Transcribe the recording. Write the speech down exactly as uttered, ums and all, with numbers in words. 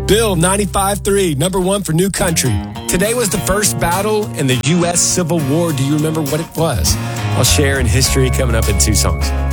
Bill ninety-five three, number one for New Country. Today was the first battle in the U S Civil War. Do you remember what it was? I'll share in history coming up in two songs.